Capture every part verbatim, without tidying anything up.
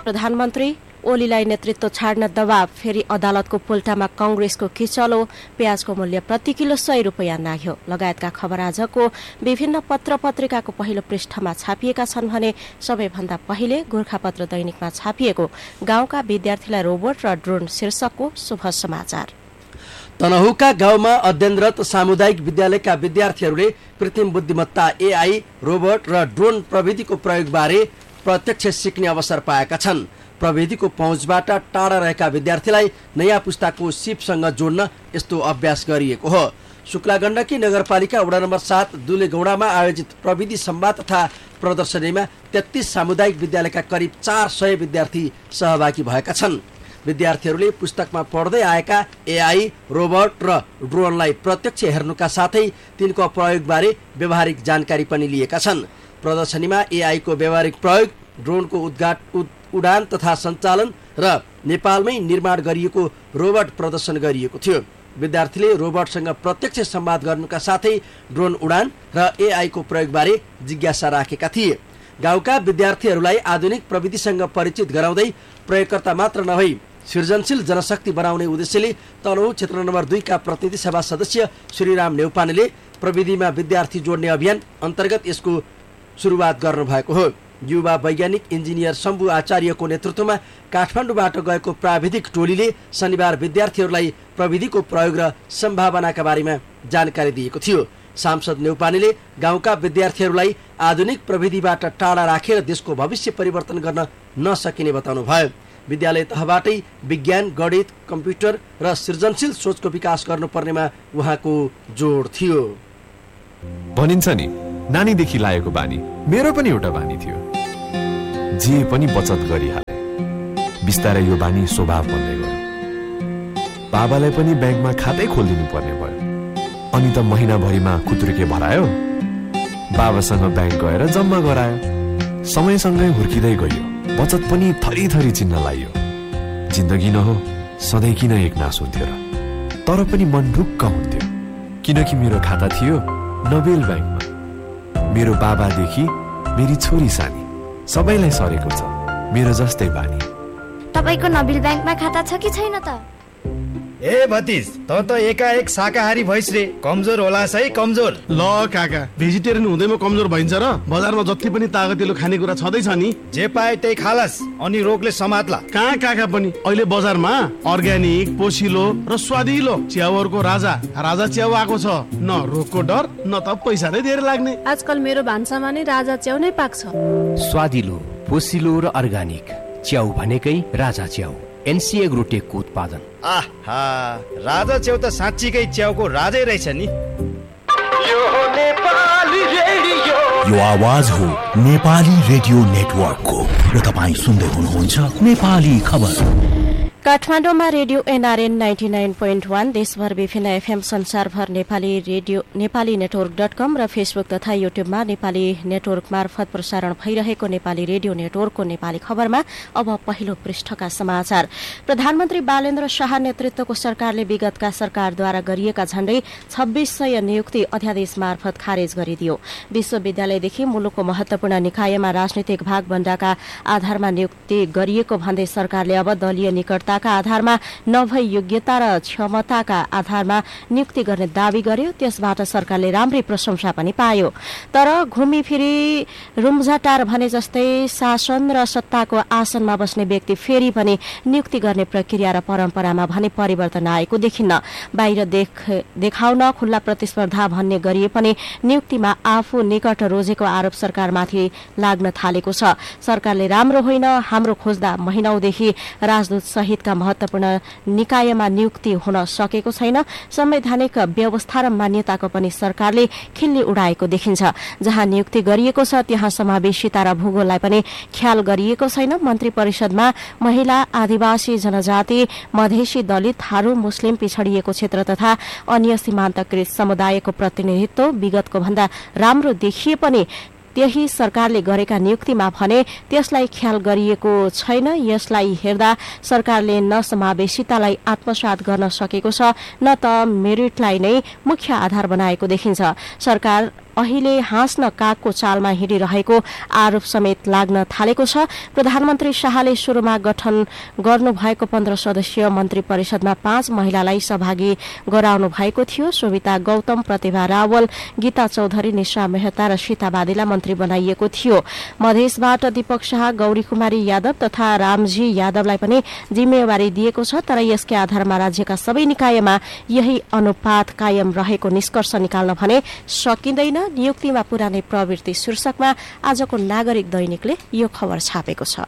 प्रधानमन्त्री ओलीलाई नेतृत्व छाड्न दबाव, फेरि अदालतको पुल्टामा कंग्रेसको किचलो, प्याजको मूल्य प्रति किलो सय रुपियाँ नाघ्यो लगायतका खबर आजको विभिन्न पत्र पत्रिकाको पहिलो पृष्ठमा छापिएका छन् भने सबैभन्दा पहिले गोरखापत्र दैनिकमा छापिएको गाउँका विद्यार्थीलाई रोबोट र ड्रोन शीर्षकको शुभ समाचार। तनहुका गाउँमा अध्ययनरत सामुदायिक विद्यालयका विद्यार्थीहरूले कृत्रिम बुद्धिमत्ता एआई, रोबोट र ड्रोन प्रविधिको प्रयोगबारे प्रत्यक्ष सिक्ने अवसर पाएका छन्। प्रविधिको पहुँचबाट टाढा रहेका विद्यार्थीलाई नयाँ पुस्ताको सिपसँग जोड्न यस्तो अभ्यास गरिएको हो। शुक्लागण्डकी नगरपालिका वडा नम्बर सात दुलेगौडामा आयोजित प्रविधि संवाद तथा प्रदर्शनीमा तेत्तीस सामुदायिक विद्यालयका करिब चार सय विद्यार्थी सहभागी भएका छन्। विद्यार्थीहरूले पुस्तकमा पढ्दै आएका एआई, रोबोट र ड्रोनलाई प्रत्यक्ष हेर्नुका साथै तिनको प्रयोगबारे व्यावहारिक जानकारी पनि लिएका छन्। प्रदर्शनीमा एआई को व्यावहारिक प्रयोग, ड्रोनको उद्घाट उडान तथा सञ्चालन र नेपालमै निर्माण गरिएको रोबोट प्रदर्शन गरिएको थियो। विद्यार्थीले रोबोटसँग प्रत्यक्ष संवाद गर्नुका साथै ड्रोन उडान र एआई को प्रयोगबारे जिज्ञासा राखेका थिए। गाउँका विद्यार्थीहरूलाई आधुनिक प्रविधिसँग परिचित गराउँदै प्रयोगकर्ता मात्र नभई सृजनशील जनशक्ति बनाउने उद्देश्यले तनहुँ क्षेत्र नम्बर दुई का प्रतिनिधि सभा सदस्य श्रीराम नेउपानेले प्रविधिमा विद्यार्थी जोड्ने अभियान अन्तर्गत यसको सुरुवात गर्नुभएको हो। युवा वैज्ञानिक इन्जिनियर शम्भु आचार्यको नेतृत्वमा काठमाडौँबाट गएको प्राविधिक टोलीले शनिबार विद्यार्थीहरूलाई प्रविधिको प्रयोग र सम्भावनाका बारेमा जानकारी दिएको थियो। सांसद नेउपानेले गाउँका विद्यार्थीहरूलाई आधुनिक प्रविधिबाट टाढा राखेर देशको भविष्य परिवर्तन गर्न नसकिने बताउनुभयो। विद्यालय तहबाटै विज्ञान, गणित, कम्प्युटर र सृजनशील सोचको विकास गर्नुपर्नेमा उहाँको जोड थियो। भनिन्छ नि, नानीदेखि लागेको बानी मेरो पनि एउटा बानी थियो। जे पनि बचत गरिहाले, बिस्तारै यो बानी स्वभाव बन्दै गयो। बाबालाई पनि ब्याङ्कमा खातै खोलिदिनु पर्ने भयो। अनि त महिनाभरिमा खुत्रुके भरायो, बाबासँग ब्याङ्क गएर जम्मा गरायो। समयसँगै हुर्किँदै गयो, बचत पनि थरी थरी चिन्न लाग्यो। जिन्दगी न हो सधैँ किन एकनास हुन्थ्यो र? तर पनि मन ढुक्क हुन्थ्यो, किनकि मेरो खाता थियो नोबेल ब्याङ्कमा। मेरो बाबादेखि मेरी छोरी सानी सबैलाई सरेको छ मेरो जस्तै बानी। तपाईको नोबेल ब्याङ्कमा खाता छ कि छैन त? ए भतिज, त त एकाएक शाकाहारी भइस रे, कमजोर होला है कमजोर। ल काका, भेजिटेरियन हुँदैमा कमजोर भइन्छ र? बजारमा जति पनि तागतिलो खानेकुरा छँदैछ नि, जे पाए त्यही खालास, अनि रोगले समात्ला। कहाँ काका पनि अहिले बजारमा अर्ग्यानिक, पोसिलो र स्वादिलो च्याउहरूको राजा राजा च्याउ आएको छ। न रोगको डर, न त पैसा नै धेरै लाग्ने। आजकल मेरो भान्सामा नै राजा च्याउ नै पाक्छ। स्वादिलो, पोसिलो र अर्ग्यानिक च्याउ भनेकै राजा च्याउ, एनसी एग्रोटेकको उत्पादन। आहा, राजा च्याउ त साँच्चीकै च्याउको राजै रहेछ नि। यो नेपाली रेडियो, यो आवाज हो नेपाली रेडियो नेटवर्कको र तपाईँ सुन्दै हुनुहुन्छ नेपाली खबर। काठमाडौँमा radio NRN ninety nine point one, देशभर विभिन्न एफएम, संसारभर Nepali radio Nepali network dot कम र फेसबुक तथा युट्युबमा नेपाली नेटवर्क मार्फत प्रसारण भइरहेको नेपाली रेडियो नेटवर्कको नेपाली खबरमा अब पहिलो पृष्ठका समाचार। प्रधानमन्त्री बालेन्द्र शाह नेतृत्वको सरकारले विगतका सरकारद्वारा गरिएका झण्डै छब्बीस सय नियुक्ति अध्यादेश मार्फत खारेज गरिदियो। विश्वविद्यालयदेखि मुलुकको महत्वपूर्ण निकायमा राजनीतिक भागभण्डाका आधारमा नियुक्ति गरिएको भन्दै सरकारले अब दलीय निकटता आधारमा नभई योग्यता र क्षमताका आधारमा नियुक्ति गर्ने दावी गर्यो। त्यसबाट सरकारले राम्रै प्रशंसा पनि पायो। तर घुमीफिरी रुम्झाटार भने जस्तै शासन र सत्ताको आसनमा बस्ने व्यक्ति फेरि पनि नियुक्ति गर्ने प्रक्रिया र परम्परामा भने परिवर्तन आएको देखिन्न। बाहिर देख देखाउन खुल्ला प्रतिस्पर्धा भन्ने गरिए पनि नियुक्तिमा आफू निकट रोजेको आरोप सरकारमाथि लाग्न थालेको छ। सरकारले राम्रो होइन, हाम्रो खोज्दा महिनौदेखि राजदूत सहित का महत्वपूर्ण निकायमा नियुक्ति हुन सकेको छैन। संवैधानिक व्यवस्था र मान्यताको पनि सरकारले खिल्ली उडाएको देखिन्छ। जहाँ नियुक्ति गरिएको छ त्यहाँ समावेशिता र भूगोललाई पनि ख्याल गरिएको छैन। मन्त्री परिषदमा महिला, आदिवासी जनजाति, मधेसी, दलित, थारू, मुस्लिम, पिछडिएको क्षेत्र तथा अन्य सीमान्तकृत समुदायको प्रतिनिधित्व विगतको भन्दा राम्रो देखिए पनि त्यही सरकारले गरेका नियुक्तिमा भने त्यसलाई ख्याल गरिएको छैन। यसलाई हेर्दा सरकारले न समावेशितालाई आत्मसात गर्न सकेको छ, न त मेरिटलाई नै मुख्य आधार बनाएको देखिन्छ। सरकार अहिले हाँस्न कागको चालमा हिँडिरहेको आरोप समेत लाग्न थालेको छ। प्रधानमन्त्री शाहले सुरुमा गठन गर्नुभएको पन्ध्र सदस्यीय मन्त्री परिषदमा पाँच महिलालाई सहभागी गराउनु भएको थियो। सोभिता गौतम, प्रतिभा रावल, गीता चौधरी, निशा मेहता र सीता बादेलाई मन्त्री बनाइएको थियो। मधेसबाट दीपक शाह, गौरी कुमारी यादव तथा रामजी यादवलाई पनि जिम्मेवारी दिएको छ। तर यसकै आधारमा राज्यका सबै निकायमा यही अनुपात कायम रहेको निष्कर्ष निकाल्न भने सकिँदैन। नियुक्तिमा पुरानै प्रवृत्ति शीर्षकमा आजको नागरिक दैनिकले यो खबर छापेको छ।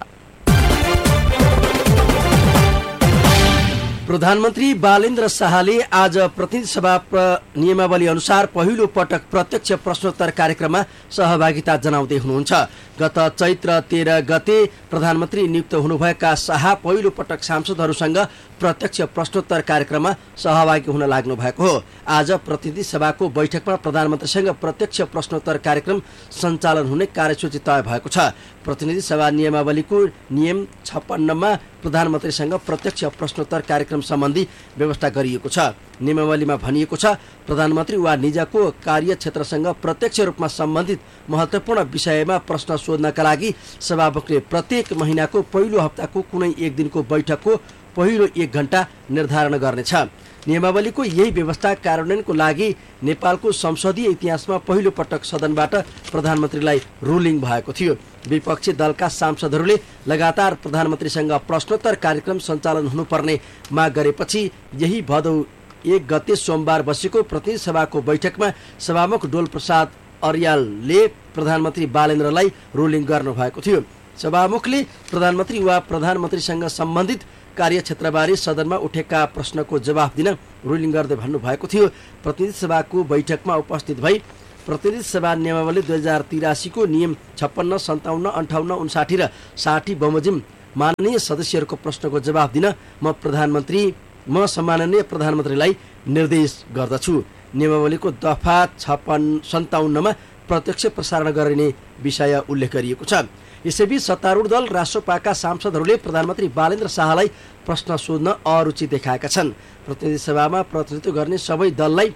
प्रधानमन्त्री बालेन्द्र शाहले आज प्रतिनिधि सभा नियमावली अनुसार पहिलो पटक प्रत्यक्ष प्रश्नोत्तर कार्यक्रममा सहभागिता जनाउँदै हुनुहुन्छ। गत चैत्र तेह्र गते प्रधानमन्त्री नियुक्त हुनुभएका शाह पहिलो पटक सांसदहरूसँग प्रत्यक्ष प्रश्नोत्तर कार्यक्रममा सहभागी हुन लाग्नु भएको हो। आज प्रतिनिधि सभाको बैठकमा प्रधानमन्त्रीसँग प्रत्यक्ष प्रश्नोत्तर कार्यक्रम सञ्चालन हुने कार्यसूची तय भएको छ। प्रतिनिधि सभा नियमावलीको नियम छप्पन्नमा प्रधानमन्त्रीसँग प्रत्यक्ष प्रश्नोत्तर कार्यक्रम सम्बन्धी व्यवस्था गरिएको छ। नियमावलीमा भनिएको छ, प्रधानमन्त्री वा निजको कार्यक्षेत्रसँग प्रत्यक्ष रूपमा सम्बन्धित महत्त्वपूर्ण विषयमा प्रश्न सोध्नका लागि सभामुखले प्रत्येक महिनाको पहिलो हप्ताको कुनै एक दिनको बैठकको पहिलो एक घण्टा निर्धारण गर्नेछ। नियमावलीको यही व्यवस्था कार्यान्वयनको लागि नेपालको संसदीय इतिहासमा पहिलो पटक सदनबाट प्रधानमन्त्रीलाई रुलिङ भएको थियो। विपक्षी दलका सांसदहरूले लगातार प्रधानमन्त्रीसँग प्रश्नोत्तर कार्यक्रम सञ्चालन हुनुपर्ने माग गरेपछि यही भदौ एक गते सोमबार बसेको प्रतिनिधि सभाको बैठकमा सभामुख डोल प्रसाद अर्यालले प्रधानमन्त्री बालेन्द्रलाई रुलिङ गर्नुभएको थियो। सभामुखले प्रधानमन्त्री वा प्रधानमन्त्रीसँग सम्बन्धित कार्यक्षेत्रबारे सदनमा उठेका प्रश्नको जवाफ दिन रुलिङ गर्दै भन्नुभएको थियो। प्रतिनिधि सभाको बैठकमा उपस्थित भई प्रतिनिधि सभा नियमावली दुई हजार तिरासीको नियम छप्पन्न, सन्ताउन्न, अन्ठाउन्न, उन्साठी र साठी बमोजिम माननीय सदस्यहरूको प्रश्नको जवाफ दिन म प्रधानमन्त्री म सम्माननीय प्रधानमन्त्रीलाई निर्देश गर्दछु। नियमावलीको दफा छप्पन्न सन्ताउन्नमा प्रत्यक्ष प्रसारण गरिने विषय उल्लेख गरिएको छ। यसैबीच सत्तारूढ दल रासोपाका सांसदहरूले प्रधानमन्त्री बालेन्द्र शाहलाई प्रश्न सोध्न अरुचि देखाएका छन्। प्रतिनिधि सभामा प्रतिनिधित्व गर्ने सबै दललाई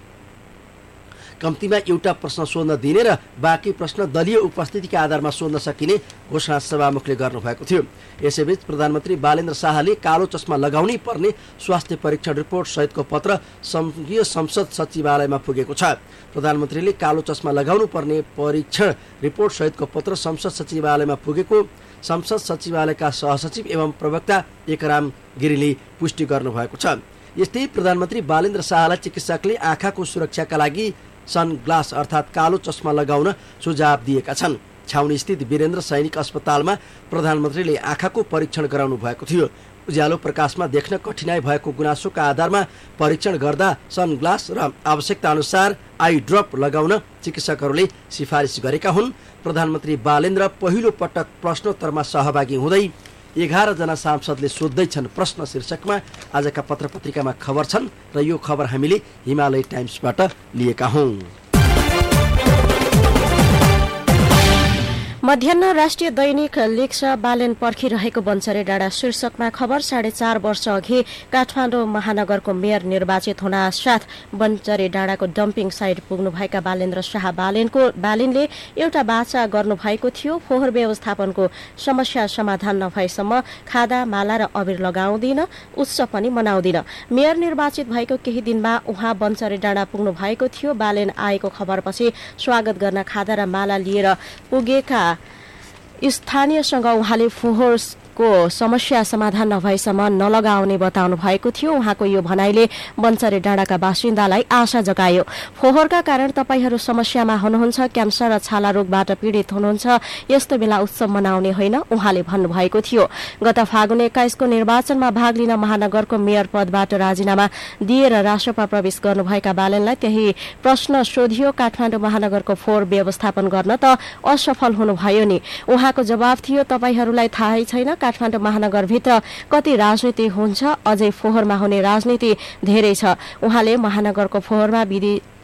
कम्तीमा एउटा प्रश्न सोध्न दिने र बाँकी प्रश्न दलीय उपस्थितिका आधारमा सोध्न सकिने घोषणा सभामुखले गर्नुभएको थियो। यसैबीच प्रधानमन्त्री बालेन्द्र शाहले कालो चस्मा लगाउनै पर्ने स्वास्थ्य परीक्षण रिपोर्ट सहितको पत्र संघीय संसद सचिवालयमा पुगेको छ। प्रधानमन्त्रीले कालो चस्मा लगाउनु पर्ने परीक्षण रिपोर्ट सहितको पत्र संसद सचिवालयमा पुगेको संसद सचिवालयका सहसचिव एवं प्रवक्ता एकराम गिरीले पुष्टि गर्नुभएको छ। यस्तै प्रधानमन्त्री बालेन्द्र शाहलाई चिकित्सकले आँखाको सुरक्षाका लागि सनग्लास अर्थात् कालो चस्मा लगाउन सुझाव दिएका छन्। छाउनी स्थित वीरेन्द्र सैनिक अस्पतालमा प्रधानमन्त्रीले आँखाको परीक्षण गराउनु भएको थियो। उज्यालो प्रकाशमा देख्न कठिनाई भएको गुनासोका आधारमा परीक्षण गर्दा सनग्लास र आवश्यकता अनुसार आई ड्रप लगाउन चिकित्सकहरूले सिफारिस गरेका हुन्। प्रधानमन्त्री बालेन्द्र पहिलो पटक प्रश्नोत्तरमा सहभागी हुँदै एघार जना सांसदले सोध्दैछन् प्रश्न शीर्षकमा आजका पत्र पत्रिकामा खबर छन् र यो खबर हामीले हिमालय टाइम्सबाट लिएका हौं। मध्याह्न राष्ट्रिय दैनिक लेख्छ बालेन पर्खिरहेको बन्चरे डाँडा शीर्षकमा खबर। साढे चार वर्ष अघि काठमाडौँ महानगरको मेयर निर्वाचित हुन साथ बन्चरे डाँडाको डम्पिङ साइट पुग्नुभएका बालेन्द्र शाह बालेनको बालेनले एउटा बाचा गर्नुभएको थियो। फोहोर व्यवस्थापनको समस्या समाधान नभएसम्म खादा माला र अबिर लगाउँदिन, उत्सव पनि मनाउँदिन। मेयर निर्वाचित भएको केही दिनमा उहाँ बन्चरे डाँडा पुग्नु भएको थियो। बालेन आएको खबरपछि स्वागत गर्न खादा र माला लिएर पुगेका स्थानीयसँग उहाँले फोहोरको समस्या समाधान नभएसम्म नलगाउने बताउनु भएको थियो। उहाँको यो भनाइले बन्चरे डाँडाका बासिन्दालाई आशा जगायो। फोहोरका कारण तपाईहरू समस्यामा हुनुहुन्छ, क्यान्सर र छाला रोगबाट पीड़ित हुनुहुन्छ, यस्तो बेला उत्सव मनाउने होइन उहाँले भन्नुभएको थियो। गत फागुन एक्काइसको निर्वाचनमा भाग लिन महानगरको मेयर पदबाट राजीनामा दिएर रासोपा प्रवेश गर्नुभएका बालेनलाई त्यही प्रश्न सोधियो, काठमाडौँ महानगरको फोहोर व्यवस्थापन गर्न त असफल हुनुभयो नि। उहाँको जवाब थियो, तपाईहरूलाई थाहै छैन काठमाडौँ महानगरभित्र कति राजनीति हुन्छ, अझै फोहोरमा हुने राजनीति धेरै छ। उहाँले महानगरको फोहोरमा विधि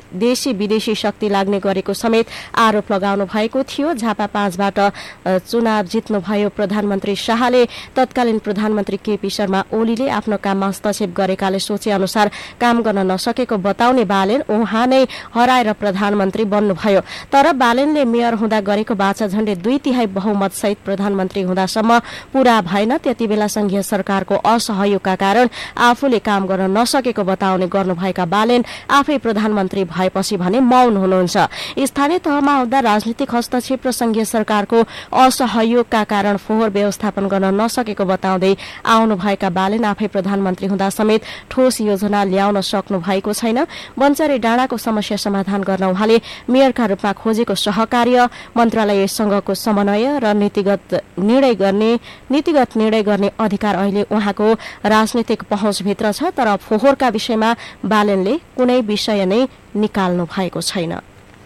देशी विदेशी शक्ति लाग्ने गरेको समेत आरोप लगाउनु भएको थियो। झापा पाँचबाट चुनाव जित्नुभयो प्रधानमन्त्री शाहले। तत्कालीन प्रधानमन्त्री केपी शर्मा ओलीले आफ्नो काममा हस्तक्षेप गरेकाले सोचे अनुसार काम गर्न नसकेको बताउने बालेन उहाँ नै हराएर प्रधानमन्त्री बन्नुभयो। तर बालेनले मेयर हुँदा गरेको बाचा झण्डै दुई तिहाई बहुमत सहित प्रधानमन्त्री हुँदासम्म पूरा भएन। त्यति बेला संघीय सरकारको असहयोगका कारण आफूले काम गर्न नसकेको बताउने गर्नुभएका बालेन आफै प्रधानमन्त्री भएपछि भने मौन हुनुहुन्छ। स्थानीय तहमा हुँदा राजनीतिक हस्तक्षेप र संघीय सरकारको असहयोगका कारण फोहोर व्यवस्थापन गर्न नसकेको बताउँदै आउनुभएका बालेन आफै प्रधानमन्त्री हुँदा समेत ठोस योजना ल्याउन सक्नु भएको छैन। बन्चरे डाँडाको समस्या समाधान गर्न उहाँले मेयरका रूपमा खोजेको सहकार्य, मन्त्रालयसँगको समन्वय र नीतिगत निर्णय गर्ने नीतिगत निर्णय गर्ने अधिकार अहिले उहाँको राजनीतिक पहुँचभित्र छ। तर फोहोरका विषयमा बालेनले कुनै विषय नै निकाल्नु भएको छैन।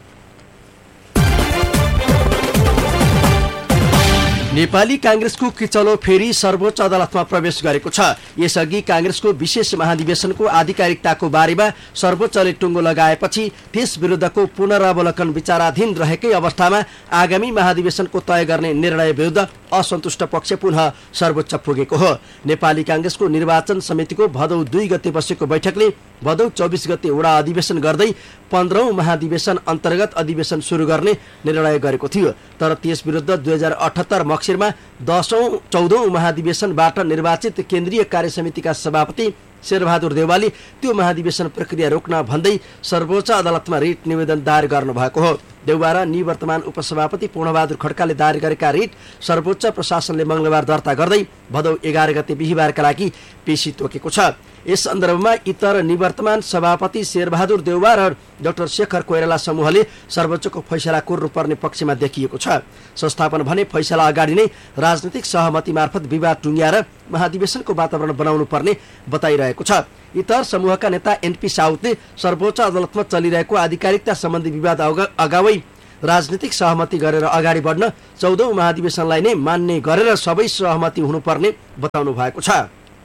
नेपाली कांग्रेसको किचलो फेरि सर्वोच्च अदालतमा प्रवेश गरेको छ। यसअघि कांग्रेसको विशेष महाधिवेशनको आधिकारिकताको बारेमा सर्वोच्चले टुङ्गो लगाएपछि त्यस विरुद्धको पुनरावलोकन विचाराधीन रहेकै अवस्थामा आगामी महाधिवेशनको तय गर्ने निर्णय विरुद्ध असन्तुष्ट पक्ष पुनः सर्वोच्च पुगेको हो। नेपाली कांग्रेसको निर्वाचन समितिको भदौ दुई गते बसेको बैठकले भदौ चौबिस गते वडा अधिवेशन गर्दै पन्ध्रौं महाधिवेशन अन्तर्गत अधिवेशन शुरू गर्ने निर्णय गरेको थियो। तर त्यस विरुद्ध दुई हजार अठहत्तर मक्सिरमा दशौं चौधौं महाधिवेशनबाट निर्वाचित केन्द्रीय कार्य समितिका सभापति शेरबहादुर देउवाले त्यो महाधिवेशन प्रक्रिया रोक्न भन्दै सर्वोच्च अदालतमा रिट निवेदन दायर गर्नुभएको हो। देउवा र निवर्तमान उपसभापति पूर्णबहादुर खड्काले दायर गरेका रिट सर्वोच्च प्रशासनले मंगलबार दर्ता गर्दै भदौ एघार गते बिहिबारका लागि पेशी तोकेको छ। यस सन्दर्भमा इतर निवर्तमान सभापति शेरबहादुर देउवा र डाक्टर शेखर कोइराला समूहले सर्वोच्चको फैसला कुर्नुपर्ने पक्षमा देखिएको छ। संस्थापन भने फैसला अगाडि नै राजनीतिक सहमति मार्फत विवाद टुङ्ग्याएर महाधिवेशनको वातावरण बनाउनु पर्ने बताइरहेको छ। इतर समूहका नेता एनपी साउदले सर्वोच्च अदालतमा चलिरहेको आधिकारिकता सम्बन्धी विवाद अगावै राजनीतिक सहमति गरेर अगाडि बढ्न चौधौं महाधिवेशनलाई नै मान्ने गरेर सबै सहमति हुनुपर्ने बताउनु भएको छ।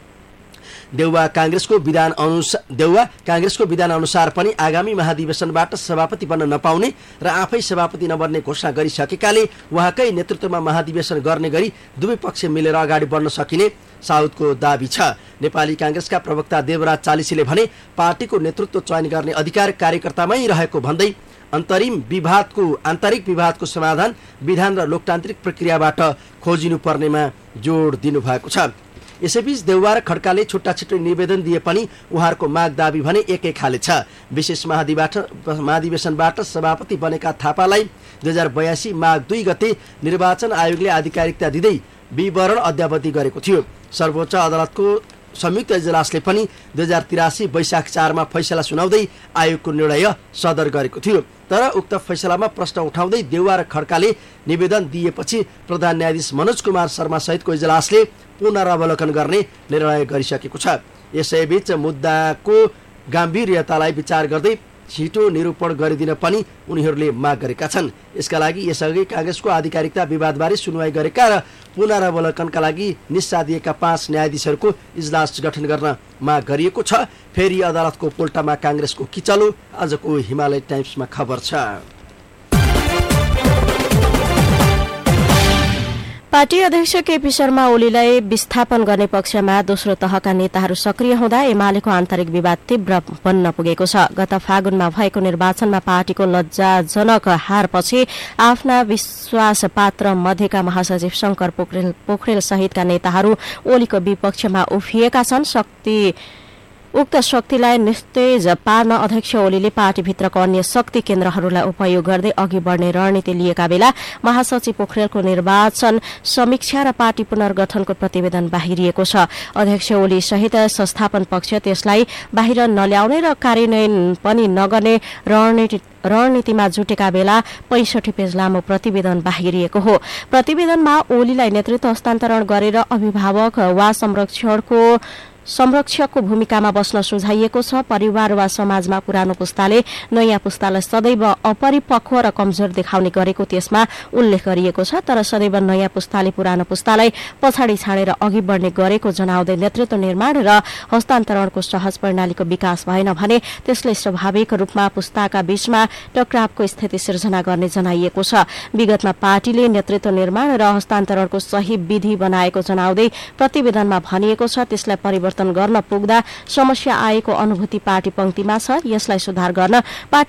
देउवा कांग्रेसको विधान अनुसार देउवा कांग्रेसको विधान अनुसार पनि आगामी महाधिवेशनबाट सभापति बन्न नपाउने र आफै सभापति नबन्ने घोषणा गरिसकेकाले उहाँकै नेतृत्वमा महाधिवेशन गर्ने गरी दुवै पक्ष मिलेर अगाडि बढ्न सकिने साउदको दाबी छ। नेपाली कांग्रेसका प्रवक्ता देवराज चालिसीले भने पार्टीको नेतृत्व चयन गर्ने अधिकार कार्यकर्तामै रहेको भन्दै अन्तरिम विवादको आन्तरिक विवादको समाधान विधान र लोकतान्त्रिक प्रक्रियाबाट खोजिनु पर्नेमा जोड दिनुभएको छ। यसैबीच देउवा र खड्काले छुट्टा छुट्टै निवेदन दिए पनि उहाँहरूको माग दाबी भने एकै खाले छ। विशेष महाधिवेशनबाट सभापति बनेका थापालाई दुई हजार बयासी माघ दुई गते निर्वाचन आयोगले आधिकारिकता दिँदै विवरण अद्यावधि गरेको थियो। सर्वोच्च अदालतको संयुक्त इजलासले पनि दुई हजार तिरासी वैशाख चारमा फैसला सुनाउँदै आयोगको निर्णय सदर गरेको थियो। तर उक्त फैसलामा प्रश्न उठाउँदै देउवा र खड्काले निवेदन दिएपछि प्रधान न्यायाधीश मनोज कुमार शर्मा सहितको इजलासले पुनरावलोकन गर्ने निर्णय गरिसकेको छ। यसैबीच मुद्दाको गम्भीर्यतालाई विचार गर्दै छिटो निरूपण गरिदिन पनि उनीहरूले माग गरेका छन्। यसका लागि यसअघि कांग्रेसको आधिकारिकता विवादबारे सुनवाई गरेका र पुनरावलोकनका लागि निस्सा दिएका पाँच न्यायाधीशहरूको इजलास गठन गर्न माग गरिएको छ। फेरि अदालतको पोल्टामा कांग्रेसको किचलो, आजको हिमालय टाइम्समा खबर छ। पार्टी अध्यक्ष केपी शर्मा ओलीलाई विस्थापन गर्ने पक्षमा दोस्रो तहका नेताहरू सक्रिय हुँदा एमालेको आन्तरिक विवाद तीव्र बन्न पुगेको छ। गत फागुनमा भएको निर्वाचनमा पार्टीको लज्जाजनक हारपछि आफ्ना विश्वासपात्र मध्येका महासचिव शंकर पोखरेल पोखरेल सहितका नेताहरू ओलीको विपक्षमा उभिएका छन्। शक्ति उक्त शक्तिलाई निस्तेज पार्न अध्यक्ष ओलीले पार्टीभित्रको अन्य शक्ति केन्द्रहरूलाई उपयोग गर्दै अघि बढ्ने रणनीति लिएका बेला महासचिव पोखरेलको निर्वाचन समीक्षा र पार्टी पुनर्गठनको प्रतिवेदन बाहिरिएको छ। अध्यक्ष ओली सहित संस्थापन पक्ष त्यसलाई बाहिर नल्याउने र कार्यान्वयन पनि नगर्ने रणनीति रणनीतिमा जुटेका बेला पैंसठी पेज लामो प्रतिवेदन बाहिरिएको हो। प्रतिवेदनमा ओलीलाई नेतृत्व हस्तान्तरण गरेर अभिभावक वा संरक्षणको संरक्षकको भूमिकामा बस्न सुझाइएको छ। परिवार वा समाजमा पुरानो पुस्ताले नयाँ पुस्तालाई सदैव अपरिपक्व र कमजोर देखाउने गरेको त्यसमा उल्लेख गरिएको छ। तर सदैव नयाँ पुस्ताले पुरानो पुस्तालाई पछाडि छाडेर अघि बढ्ने गरेको जनाउँदै नेतृत्व निर्माण र हस्तान्तरणको सहज प्रणालीको विकास भएन भने त्यसले स्वाभाविक रूपमा पुस्ताका बीचमा टकरावको स्थिति सिर्जना गर्ने जनाइएको छ। विगतमा पार्टीले नेतृत्व निर्माण र हस्तान्तरणको सही विधि बनाएको जनाउँदै प्रतिवेदनमा भनिएको छ। त्यसलाई परिवर्तन गर्न पुग्दा समस्या आएको अनुभूति पार्टी पंक्तिमा छ। यसलाई सुधार गर्न